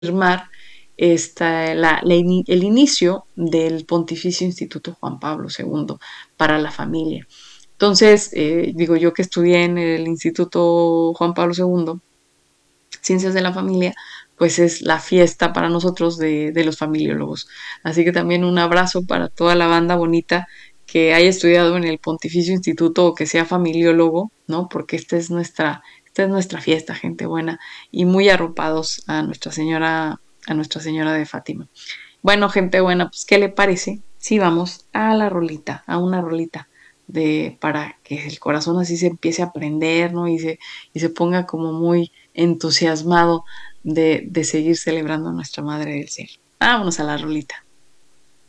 confirmar el inicio del Pontificio Instituto Juan Pablo II para la familia. Entonces, digo yo que estudié en el Instituto Juan Pablo II, Ciencias de la Familia, pues es la fiesta para nosotros de los familiólogos. Así que también un abrazo para toda la banda bonita que haya estudiado en el Pontificio Instituto o que sea familiólogo, ¿no? Porque esta es nuestra fiesta, gente buena, y muy arropados a Nuestra Señora de Fátima. Bueno, gente buena, pues, ¿qué le parece si vamos a la rolita, a una rolita para que el corazón así se empiece a prender, ¿no? Y se ponga como muy entusiasmado de seguir celebrando a nuestra Madre del Cielo. Vámonos a la rolita.